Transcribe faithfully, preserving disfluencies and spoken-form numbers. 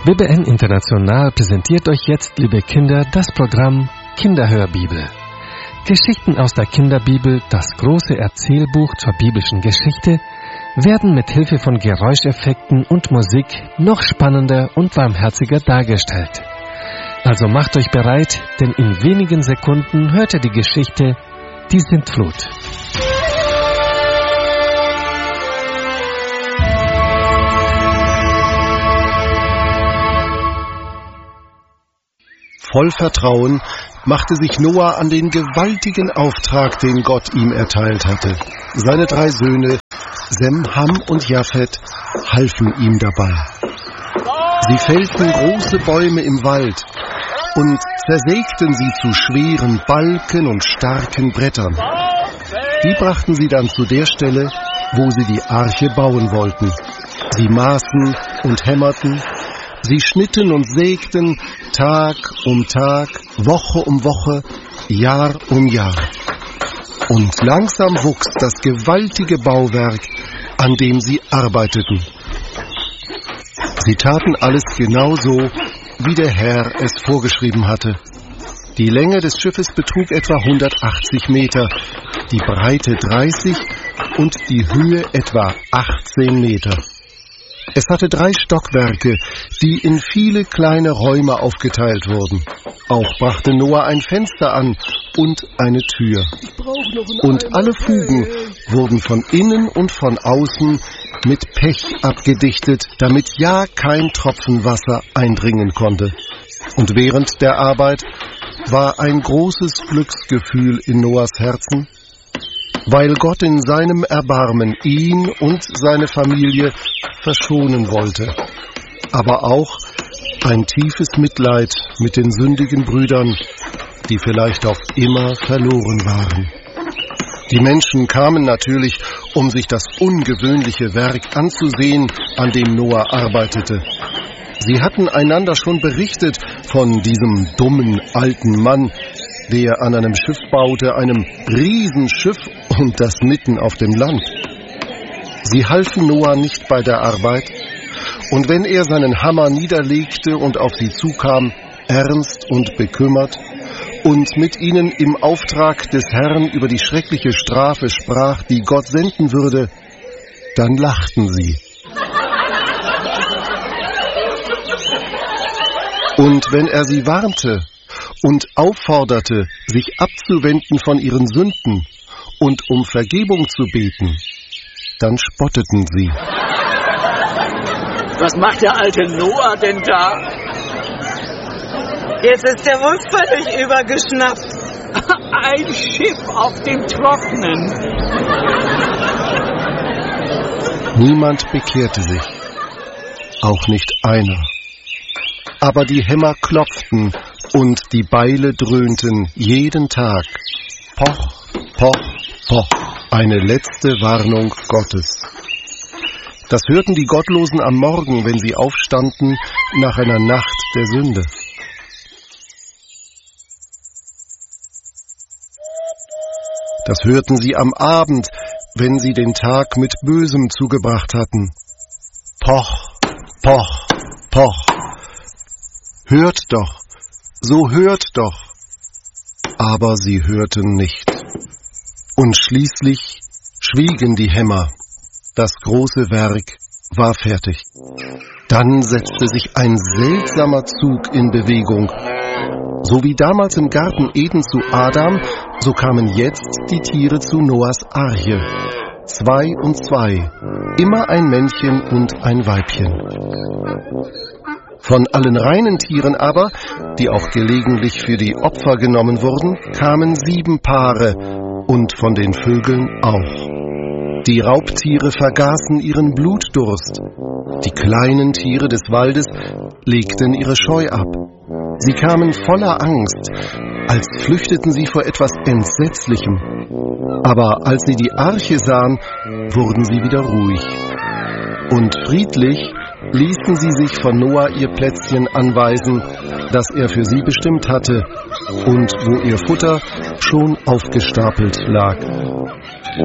W B N International präsentiert euch jetzt, liebe Kinder, das Programm Kinderhörbibel. Geschichten aus der Kinderbibel, das große Erzählbuch zur biblischen Geschichte, werden mit Hilfe von Geräuscheffekten und Musik noch spannender und warmherziger dargestellt. Also macht euch bereit, denn in wenigen Sekunden hört ihr die Geschichte Die Sintflut. Voll Vertrauen machte sich Noah an den gewaltigen Auftrag, den Gott ihm erteilt hatte. Seine drei Söhne, Sem, Ham und Japhet, halfen ihm dabei. Sie fällten große Bäume im Wald und zersägten sie zu schweren Balken und starken Brettern. Die brachten sie dann zu der Stelle, wo sie die Arche bauen wollten. Sie maßen und hämmerten, sie schnitten und sägten, Tag um Tag, Woche um Woche, Jahr um Jahr. Und langsam wuchs das gewaltige Bauwerk, an dem sie arbeiteten. Sie taten alles genauso, wie der Herr es vorgeschrieben hatte. Die Länge des Schiffes betrug etwa hundertachtzig Meter, die Breite dreißig und die Höhe etwa achtzehn Meter. Es hatte drei Stockwerke, die in viele kleine Räume aufgeteilt wurden. Auch brachte Noah ein Fenster an und eine Tür. Und alle Fugen wurden von innen und von außen mit Pech abgedichtet, damit ja kein Tropfen Wasser eindringen konnte. Und während der Arbeit war ein großes Glücksgefühl in Noahs Herzen, weil Gott in seinem Erbarmen ihn und seine Familie verschonen wollte, aber auch ein tiefes Mitleid mit den sündigen Brüdern, die vielleicht auf immer verloren waren. Die Menschen kamen natürlich, um sich das ungewöhnliche Werk anzusehen, an dem Noah arbeitete. Sie hatten einander schon berichtet von diesem dummen alten Mann, der an einem Schiff baute, einem Riesenschiff, und das mitten auf dem Land. Sie halfen Noah nicht bei der Arbeit, und wenn er seinen Hammer niederlegte und auf sie zukam, ernst und bekümmert, und mit ihnen im Auftrag des Herrn über die schreckliche Strafe sprach, die Gott senden würde, dann lachten sie. Und wenn er sie warnte und aufforderte, sich abzuwenden von ihren Sünden und um Vergebung zu beten, dann spotteten sie. Was macht der alte Noah denn da? Jetzt ist er wohl völlig übergeschnappt. Ein Schiff auf dem Trockenen. Niemand bekehrte sich, auch nicht einer. Aber die Hämmer klopften und die Beile dröhnten jeden Tag. Poch, poch, poch. Eine letzte Warnung Gottes. Das hörten die Gottlosen am Morgen, wenn sie aufstanden nach einer Nacht der Sünde. Das hörten sie am Abend, wenn sie den Tag mit Bösem zugebracht hatten. Poch, poch, poch. Hört doch, so hört doch. Aber sie hörten nicht. Und schließlich schwiegen die Hämmer. Das große Werk war fertig. Dann setzte sich ein seltsamer Zug in Bewegung. So wie damals im Garten Eden zu Adam, so kamen jetzt die Tiere zu Noahs Arche. Zwei und zwei, immer ein Männchen und ein Weibchen. Von allen reinen Tieren aber, die auch gelegentlich für die Opfer genommen wurden, kamen sieben Paare und von den Vögeln auch. Die Raubtiere vergaßen ihren Blutdurst. Die kleinen Tiere des Waldes legten ihre Scheu ab. Sie kamen voller Angst, als flüchteten sie vor etwas Entsetzlichem. Aber als sie die Arche sahen, wurden sie wieder ruhig. Und friedlich ließen sie sich von Noah ihr Plätzchen anweisen, das er für sie bestimmt hatte und wo ihr Futter schon aufgestapelt lag.